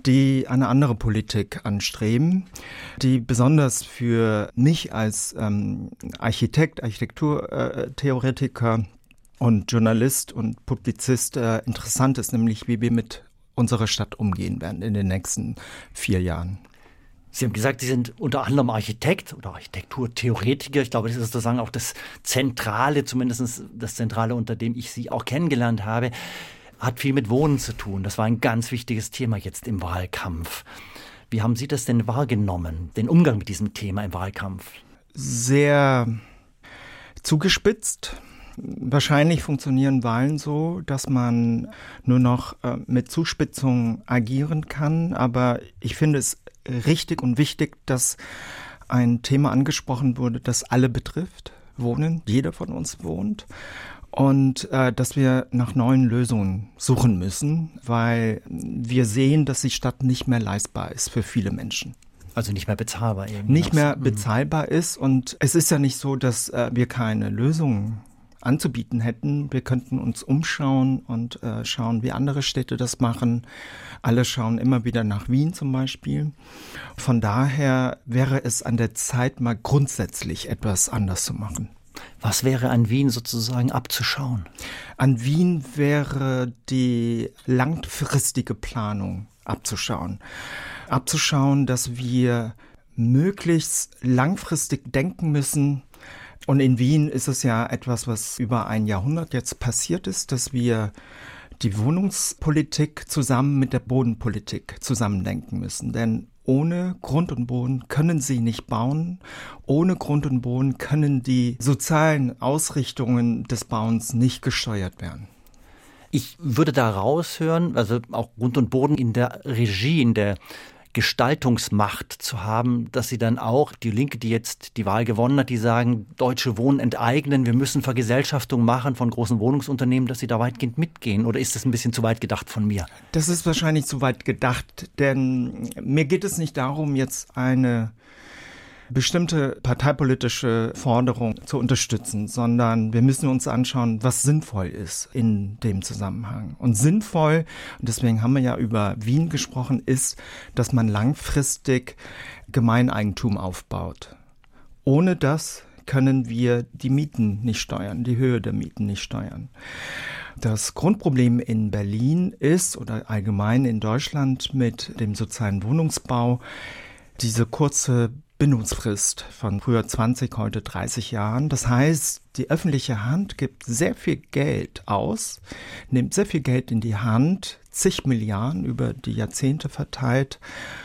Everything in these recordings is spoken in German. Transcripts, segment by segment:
die eine andere Politik anstreben, die besonders für mich als Architekt, Architekturtheoretiker und Journalist und Publizist interessant ist, nämlich wie wir mit unserer Stadt umgehen werden in den nächsten 4 Jahren. Sie haben gesagt, Sie sind unter anderem Architekt oder Architekturtheoretiker. Ich glaube, das ist sozusagen auch das Zentrale, zumindest das Zentrale, unter dem ich Sie auch kennengelernt habe. Hat viel mit Wohnen zu tun. Das war ein ganz wichtiges Thema jetzt im Wahlkampf. Wie haben Sie das denn wahrgenommen, den Umgang mit diesem Thema im Wahlkampf? Sehr zugespitzt. Wahrscheinlich funktionieren Wahlen so, dass man nur noch mit Zuspitzung agieren kann. Aber ich finde es richtig und wichtig, dass ein Thema angesprochen wurde, das alle betrifft. Wohnen, jeder von uns wohnt. Und dass wir nach neuen Lösungen suchen müssen, weil wir sehen, dass die Stadt nicht mehr leistbar ist für viele Menschen. Also nicht mehr bezahlbar eben. Nicht mehr bezahlbar ist. Und es ist ja nicht so, dass wir keine Lösungen anzubieten hätten. Wir könnten uns umschauen und schauen, wie andere Städte das machen. Alle schauen immer wieder nach Wien zum Beispiel. Von daher wäre es an der Zeit, mal grundsätzlich etwas anders zu machen. Was wäre an Wien sozusagen abzuschauen? An Wien wäre die langfristige Planung abzuschauen. Abzuschauen, dass wir möglichst langfristig denken müssen. Und in Wien ist es ja etwas, was über ein Jahrhundert jetzt passiert ist, dass wir die Wohnungspolitik zusammen mit der Bodenpolitik zusammendenken müssen. Denn ohne Grund und Boden können sie nicht bauen. Ohne Grund und Boden können die sozialen Ausrichtungen des Bauens nicht gesteuert werden. Ich würde da raushören, also auch Grund und Boden in der Regie, in der Gestaltungsmacht zu haben, dass sie dann auch, die Linke, die jetzt die Wahl gewonnen hat, die sagen, Deutsche Wohnen enteignen, wir müssen Vergesellschaftung machen von großen Wohnungsunternehmen, dass sie da weitgehend mitgehen? Oder ist das ein bisschen zu weit gedacht von mir? Das ist wahrscheinlich zu weit gedacht, denn mir geht es nicht darum, jetzt eine bestimmte parteipolitische Forderung zu unterstützen, sondern wir müssen uns anschauen, was sinnvoll ist in dem Zusammenhang. Und sinnvoll, und deswegen haben wir ja über Wien gesprochen, ist, dass man langfristig Gemeineigentum aufbaut. Ohne das können wir die Mieten nicht steuern, die Höhe der Mieten nicht steuern. Das Grundproblem in Berlin ist, oder allgemein in Deutschland mit dem sozialen Wohnungsbau, diese kurze Bindungsfrist von früher 20, heute 30 Jahren. Das heißt, die öffentliche Hand gibt sehr viel Geld aus, nimmt sehr viel Geld in die Hand, zig Milliarden über die Jahrzehnte verteilt,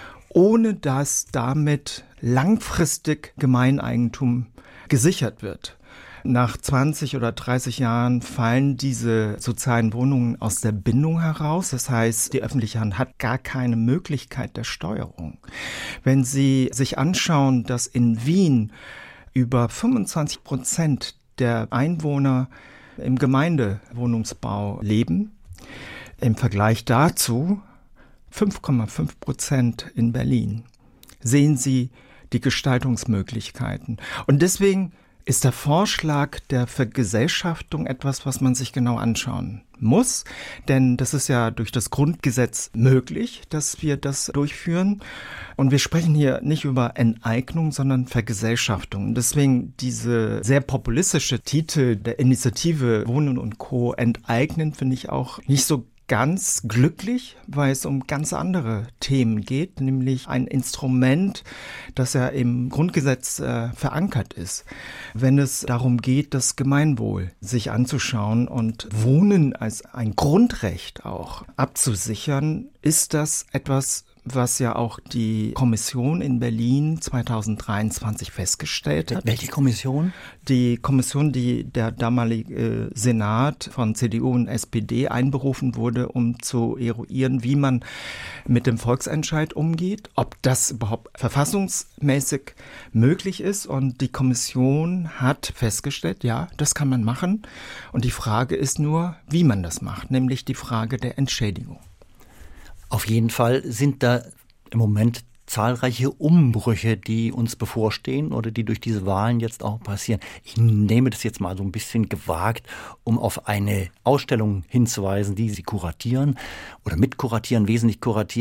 ohne dass damit langfristig Gemeineigentum gesichert wird. Nach 20 oder 30 Jahren fallen diese sozialen Wohnungen aus der Bindung heraus. Das heißt, die öffentliche Hand hat gar keine Möglichkeit der Steuerung. Wenn Sie sich anschauen, dass in Wien über 25% der Einwohner im Gemeindewohnungsbau leben, im Vergleich dazu 5,5% in Berlin, sehen Sie die Gestaltungsmöglichkeiten. Und deswegen ist der Vorschlag der Vergesellschaftung etwas, was man sich genau anschauen muss. Denn das ist ja durch das Grundgesetz möglich, dass wir das durchführen. Und wir sprechen hier nicht über Enteignung, sondern Vergesellschaftung. Deswegen diese sehr populistische Titel der Initiative Wohnen und Co. enteignen, finde ich auch nicht so ganz glücklich, weil es um ganz andere Themen geht, nämlich ein Instrument, das ja im Grundgesetz verankert ist. Wenn es darum geht, das Gemeinwohl sich anzuschauen und Wohnen als ein Grundrecht auch abzusichern, ist das etwas, was ja auch die Kommission in Berlin 2023 festgestellt hat. Welche Kommission? Die Kommission, die der damalige Senat von CDU und SPD einberufen wurde, um zu eruieren, wie man mit dem Volksentscheid umgeht, ob das überhaupt verfassungsmäßig möglich ist. Und die Kommission hat festgestellt, ja, das kann man machen. Und die Frage ist nur, wie man das macht, nämlich die Frage der Entschädigung. Auf jeden Fall sind da im Moment zahlreiche Umbrüche, die uns bevorstehen oder die durch diese Wahlen jetzt auch passieren. Ich nehme das jetzt mal so ein bisschen gewagt, um auf eine Ausstellung hinzuweisen, die Sie kuratieren oder mitkuratieren, wesentlich kuratieren.